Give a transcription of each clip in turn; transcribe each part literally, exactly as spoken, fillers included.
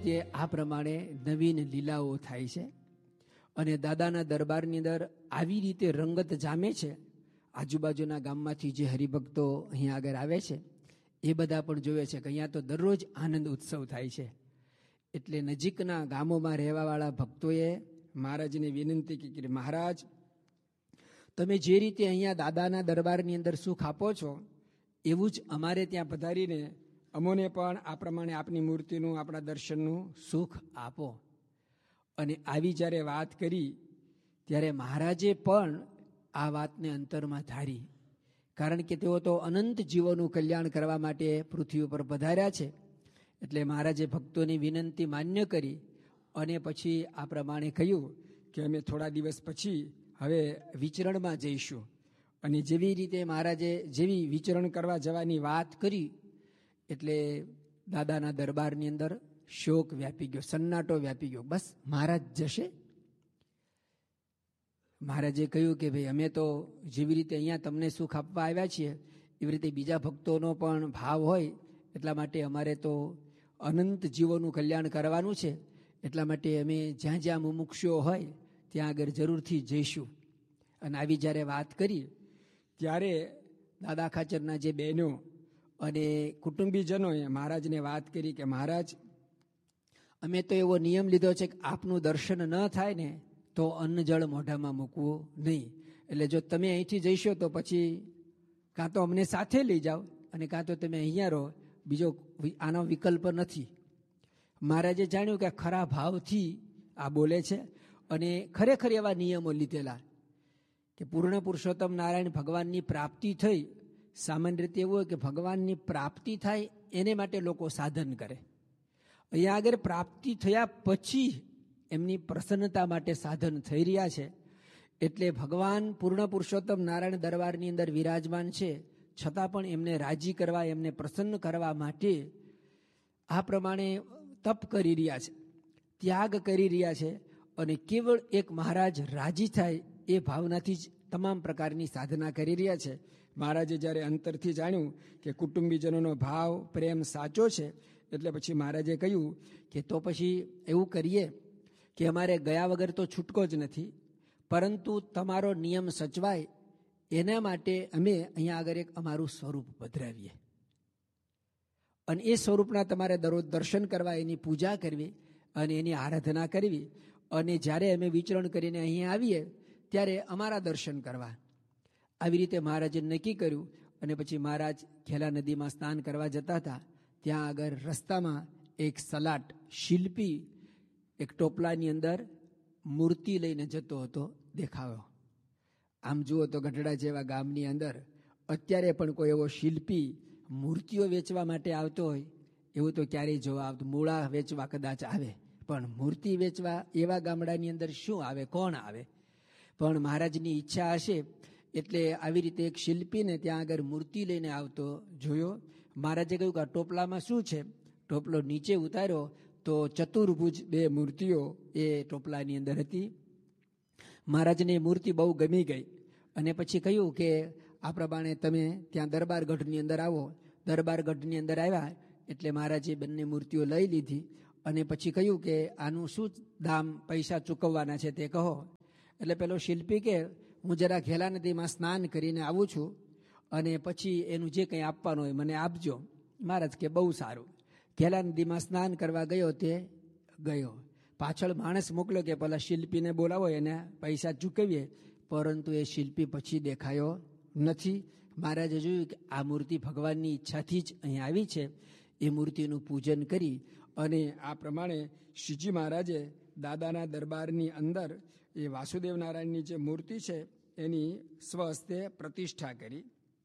જે આ પ્રમાણે નવીન લીલાઓ થાય છે અને દાદાના દરબારની અંદર આવી રીતે રંગત જામે છે. આજુબાજુના ગામમાંથી જે હરિભક્તો અહીંયા આગળ આવે છે એ બધા પણ જોવે છે કે અહીંયા તો દરરોજ આનંદ ઉત્સવ થાય છે. એટલે નજીકના ગામોમાં રહેવાવાળા ભક્તોએ મહારાજને વિનંતી કરી, મહારાજ તમે જે રીતે અહીંયા દાદાના દરબારની અંદર સુખ આપો છો એવું જ અમારે ત્યાં પધારીને અમોને પણ આ પ્રમાણે આપની મૂર્તિનું, આપણા દર્શનનું સુખ આપો. અને આવી જ્યારે વાત કરી ત્યારે મહારાજે પણ આ વાતને અંતરમાં ધારી, કારણ કે તેઓ તો અનંત જીવોનું કલ્યાણ કરવા માટે પૃથ્વી ઉપર પધાર્યા છે. એટલે મહારાજે ભક્તોની વિનંતી માન્ય કરી અને પછી આ પ્રમાણે કહ્યું કે અમે થોડા દિવસ પછી હવે વિચરણમાં જઈશું. અને જેવી રીતે મહારાજે જેવી વિચરણ કરવા જવાની વાત કરી એટલે દાદાના દરબારની અંદર શોક વ્યાપી ગયો, સન્નાટો વ્યાપી ગયો. બસ મહારાજ જશે. મહારાજે કહ્યું કે ભાઈ અમે તો જેવી રીતે અહીંયા તમને સુખ આપવા આવ્યા છીએ એવી રીતે બીજા ભક્તોનો પણ ભાવ હોય, એટલા માટે અમારે તો અનંત જીવોનું કલ્યાણ કરવાનું છે. એટલા માટે અમે જ્યાં જ્યાં મુમુક્ષુઓ હોય ત્યાં આગળ જરૂરથી જઈશું. અને આવી જ્યારે વાત કરી ત્યારે દાદા ખાચરના જે બહેનો અને કુટુંબીજનોએ મહારાજને વાત કરી કે મહારાજ અમે તો એવો નિયમ લીધો છે કે આપનું દર્શન ન થાય ને તો અન્ન જળ મોઢામાં મૂકવું નહીં. એટલે જો તમે અહીંથી જઈશો તો પછી કાં તો અમને સાથે લઈ જાઓ અને કાં તો તમે અહીંયા રહો, બીજો આનો વિકલ્પ નથી. મહારાજે જાણ્યું કે ખરા ભાવથી આ બોલે છે અને ખરેખર એવા નિયમો લીધેલા કે પૂર્ણ પુરુષોત્તમ નારાયણ ભગવાનની પ્રાપ્તિ થઈ. સામાન્ય રીતે એવું હોય કે ભગવાનની પ્રાપ્તિ થાય એને માટે લોકો સાધન કરે. અહીંયા આગળ પ્રાપ્તિ થયા પછી એમની પ્રસન્નતા માટે સાધન થઈ રહ્યા છે. એટલે ભગવાન પૂર્ણ પુરુષોત્તમ નારાયણ દરબારની અંદર વિરાજમાન છે, છતાં પણ એમને રાજી કરવા, એમને પ્રસન્ન કરવા માટે આ પ્રમાણે તપ કરી રહ્યા છે, ત્યાગ કરી રહ્યા છે. અને કેવળ એક મહારાજ રાજી થાય એ ભાવનાથી જ તમામ પ્રકારની સાધના કરી રહ્યા છે. મહારાજે જ્યારે અંતરથી જાણ્યું કે કુટુંબીજનોનો ભાવ પ્રેમ સાચો છે એટલે પછી મહારાજે કહ્યું કે તો પછી એવું કરીએ કે અમારે ગયા વગર તો છૂટકો જ નથી, પરંતુ તમારો નિયમ સચવાય એના માટે અમે અહીંયા આગળ એક અમારું સ્વરૂપ પધરાવીએ અને એ સ્વરૂપના તમારે દરરોજ દર્શન કરવા, એની પૂજા કરવી અને એની આરાધના કરવી. અને જ્યારે અમે વિચરણ કરીને અહીંયા આવીએ ત્યારે અમારા દર્શન કરવા. આવી રીતે મહારાજે નક્કી કર્યું. અને પછી મહારાજ ખેલા નદીમાં સ્નાન કરવા જતા હતા. ત્યાં આગળ રસ્તામાં એક સલાટ શિલ્પી એક ટોપલાની અંદર મૂર્તિ લઈને જતો હતો દેખાયો. આમ જુઓ તો ગઢડા જેવા ગામની અંદર અત્યારે પણ કોઈ એવો શિલ્પી મૂર્તિઓ વેચવા માટે આવતો હોય એવું તો ક્યારેય જોવા આવતું. મૂળા વેચવા કદાચ આવે, પણ મૂર્તિ વેચવા એવા ગામડાની અંદર શું આવે, કોણ આવે? પણ મહારાજની ઈચ્છા હશે એટલે આવી રીતે એક શિલ્પીને ત્યાં આગળ મૂર્તિ લઈને આવતો જોયો. મહારાજે કહ્યું કે આ ટોપલામાં શું છે? ટોપલો નીચે ઉતાર્યો તો ચતુર્ભુજ બે મૂર્તિઓ એ ટોપલાની અંદર હતી. મહારાજને એ મૂર્તિ બહુ ગમી ગઈ અને પછી કહ્યું કે આ પ્રમાણે તમે ત્યાં દરબારગઢની અંદર આવો. દરબારગઢની અંદર આવ્યા એટલે મહારાજે બંને મૂર્તિઓ લઈ લીધી અને પછી કહ્યું કે આનું શું દામ, પૈસા ચૂકવવાના છે તે કહો. એટલે પેલો શિલ્પી કે હું જરા ઘેલા નદીમાં સ્નાન કરીને આવું છું અને પછી એનું જે કંઈ આપવાનું હોય મને આપજો. મહારાજ કે બહુ સારું. ઘેલા નદીમાં સ્નાન કરવા ગયો તે ગયો. પાછળ માણસ મોકલ્યો કે પેલા શિલ્પીને બોલાવો, એને પૈસા ચૂકવીએ. પરંતુ એ શિલ્પી પછી દેખાયો નથી. મહારાજે જોયું કે આ મૂર્તિ ભગવાનની ઈચ્છાથી જ અહીં આવી છે. એ મૂર્તિનું પૂજન કરી અને આ પ્રમાણે શ્રીજી મહારાજે દાદાના દરબારની અંદર એ વાસુદેવ નારાયણની જે મૂર્તિ છે એની સ્વહસ્તે પ્રતિષ્ઠા કરી.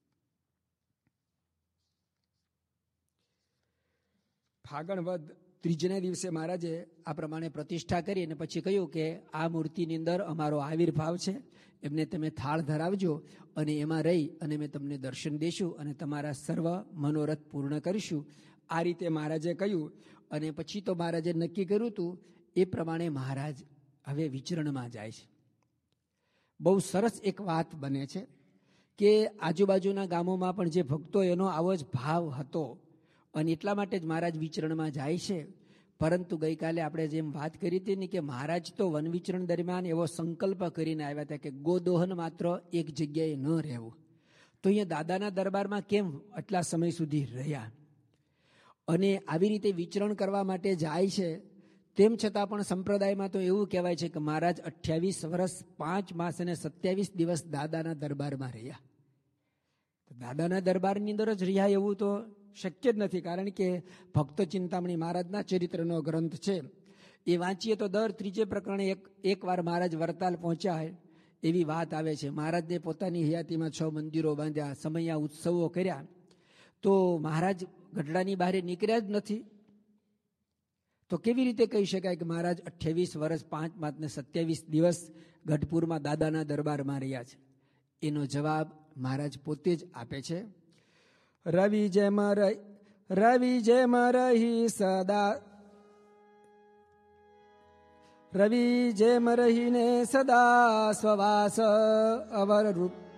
ફાગણ વદ ત્રીજના દિવસે મહારાજે આ પ્રમાણે પ્રતિષ્ઠા કરી અને પછી કહ્યું કે આ મૂર્તિની અંદર અમારો આવિર્ભાવ છે, એમને તમે થાળ ધરાવજો અને એમાં રહી અને મેં તમને દર્શન દઈશું અને તમારા સર્વ મનોરથ પૂર્ણ કરીશું. આ રીતે મહારાજે કહ્યું. અને પછી તો મહારાજે નક્કી કર્યું હતું એ પ્રમાણે મહારાજ હવે વિચરણમાં જાય છે. બહુ સરસ એક વાત બને છે કે આજુબાજુના ગામોમાં પણ જે ભક્તો એનો આવો જ ભાવ હતો અને એટલા માટે જ મહારાજ વિચરણમાં જાય છે. પરંતુ ગઈકાલે આપણે જેમ વાત કરી હતી ને કે મહારાજ તો વન વિચરણ દરમિયાન એવો સંકલ્પ કરીને આવ્યા હતા કે ગોદોહન માત્ર એક જગ્યાએ ન રહેવું. તો અહીંયા દાદાના દરબારમાં કેમ આટલા સમય સુધી રહ્યા? અને આવી રીતે વિચરણ કરવા માટે જાય છે, તેમ છતાં પણ સંપ્રદાયમાં તો એવું કહેવાય છે કે મહારાજ અઠ્યાવીસ વર્ષ પાંચ માસ અને સત્યાવીસ દિવસ દાદાના દરબારમાં રહ્યા. દાદાના દરબારની અંદર જ રહ્યા એવું તો શક્ય જ નથી, કારણ કે ભક્ત ચિંતામણી મહારાજના ચરિત્રનો ગ્રંથ છે. એ વાંચીએ તો દર ત્રીજે પ્રકરણે એક એક વાર મહારાજ વરતાલ પહોંચ્યા એવી વાત આવે છે. મહારાજને પોતાની હયાતીમાં છ મંદિરો બાંધ્યા, સમયા ઉત્સવો કર્યા, તો મહારાજ ગઢડાની બહાર નીકળ્યા જ નથી. તો કેવી રીતે કહી શકાય કે મહારાજ અઠ્યાવીસ વર્ષ પાંચ માસ ને સત્યાવીસ દિવસ ગઢપુરમાં દાદાના દરબારમાં રહ્યા છે? એનો જવાબ મહારાજ પોતે જ આપે છે. રવિ જેમ રવિ જેમ રહી સદા રવિ જેમ રહીને સદા સ્વવાસ અવર રૂપ